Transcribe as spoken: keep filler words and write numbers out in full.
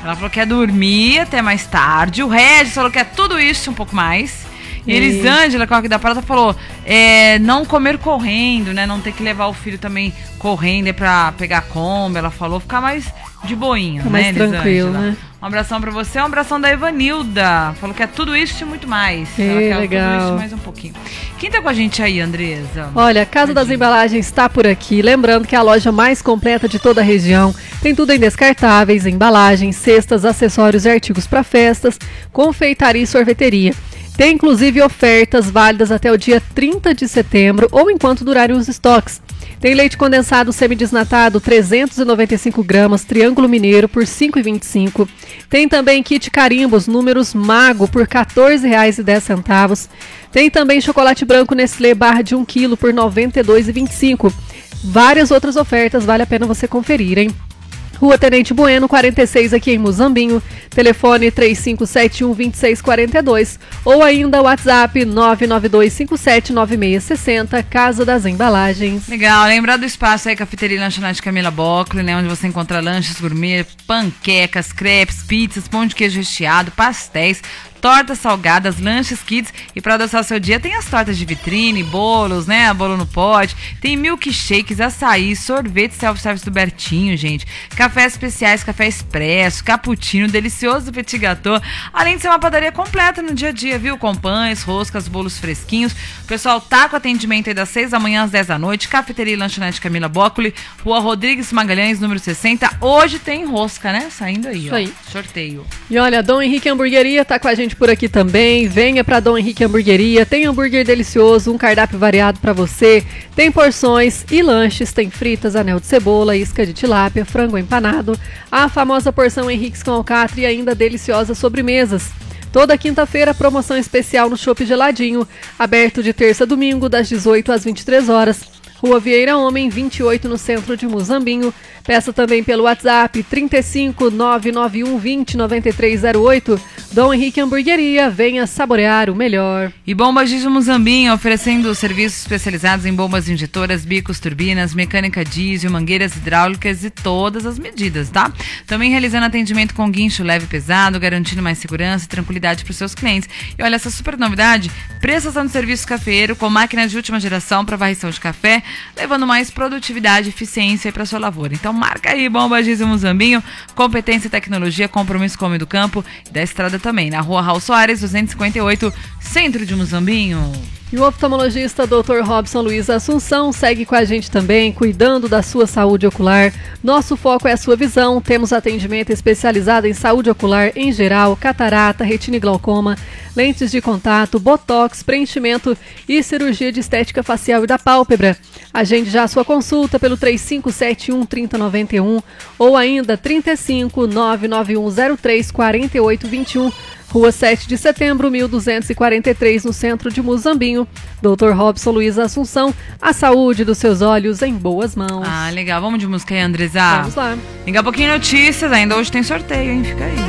Ela falou que quer dormir até mais tarde. O Regis falou que é tudo isso um pouco mais. E Elisângela, que é aqui da Prata, falou é, não comer correndo, né? Não ter que levar o filho também correndo é pra pegar a Kombi. Ela falou ficar mais de boinha, ficar né, mais tranquilo, né? Um abração pra você, um abração da Evanilda. Falou que é tudo isso e muito mais. É, Ela quer legal. tudo isso e mais um pouquinho. Quem tá com a gente aí, Andresa? Olha, a Casa das Embalagens está por aqui. Lembrando que é a loja mais completa de toda a região. Tem tudo em descartáveis, embalagens, cestas, acessórios e artigos para festas, confeitaria e sorveteria. Tem inclusive ofertas válidas até o dia trinta de setembro ou enquanto durarem os estoques. Tem leite condensado semidesnatado trezentos e noventa e cinco gramas, Triângulo Mineiro por cinco reais e vinte e cinco centavos. Tem também kit carimbos, números Mago por quatorze reais e dez centavos. Tem também chocolate branco Nestlé barra de um quilo por noventa e dois reais e vinte e cinco centavos. Várias outras ofertas, vale a pena você conferir, hein? Rua Tenente Bueno, quarenta e seis, aqui em Muzambinho. Telefone três cinco sete um, dois seis quatro dois ou ainda o WhatsApp nove nove dois cinco sete nove seis seis zero, Casa das Embalagens. Legal, lembrar do espaço aí, Cafeteria e Lanchonete Camila Bockley, né? Onde você encontra lanches gourmet, panquecas, crepes, pizzas, pão de queijo recheado, pastéis, tortas salgadas, lanches kids, e para adoçar o seu dia tem as tortas de vitrine, bolos, né, bolo no pote, tem milkshakes, açaí, sorvete self-service do Bertinho, gente, cafés especiais, café expresso, cappuccino, delicioso petit gâteau, além de ser uma padaria completa no dia a dia, viu, com pães, roscas, bolos fresquinhos. O pessoal tá com atendimento aí das seis da manhã às dez da noite, Cafeteria e Lanchonete Camila Bockley, Rua Rodrigues Magalhães, número sessenta. Hoje tem rosca, né, saindo aí, Isso ó, aí. Sorteio. E olha, Dom Henrique Hamburgueria tá com a gente por aqui também. Venha para Dom Henrique Hamburgueria. Tem hambúrguer delicioso, um cardápio variado para você. Tem porções e lanches. Tem fritas, anel de cebola, isca de tilápia, frango empanado, a famosa porção Henriques com alcatra e ainda deliciosas sobremesas. Toda quinta-feira, promoção especial no Chopp Geladinho. Aberto de terça a domingo, das dezoito às vinte e três horas. Rua Vieira Homem, vinte e oito, no centro de Muzambinho. Peça também pelo WhatsApp trinta e cinco, nove nove um, vinte, noventa e três zero oito. Dom Henrique Hamburgueria, venha saborear o melhor. E Bombas Diesel Muzambinho, oferecendo serviços especializados em bombas injetoras, bicos, turbinas, mecânica diesel, mangueiras hidráulicas e todas as medidas, tá? Também realizando atendimento com guincho leve e pesado, garantindo mais segurança e tranquilidade para os seus clientes. E olha, essa super novidade, prestação de serviço cafeeiro com máquinas de última geração para varrição de café, levando mais produtividade e eficiência para sua lavoura. Então marca aí, Bombas Diesel Muzambinho, competência e tecnologia, compromisso com o homem do campo e da estrada também, na Rua Raul Soares, duzentos e cinquenta e oito, centro de Muzambinho. E o oftalmologista doutor Robson Luiz Assunção segue com a gente também, cuidando da sua saúde ocular. Nosso foco é a sua visão. Temos atendimento especializado em saúde ocular em geral, catarata, retina e glaucoma, lentes de contato, botox, preenchimento e cirurgia de estética facial e da pálpebra. Agende já a sua consulta pelo três cinco sete um, três zero nove um ou ainda trinta e cinco, nove nove um zero três, quatro oito dois um. Rua sete de setembro, mil duzentos e quarenta e três, no centro de Muzambinho. doutor Robson Luiz Assunção, a saúde dos seus olhos em boas mãos. Ah, legal. Vamos de música aí, Andresa? Vamos lá. Liga um pouquinho notícias, ainda hoje tem sorteio, hein? Fica aí.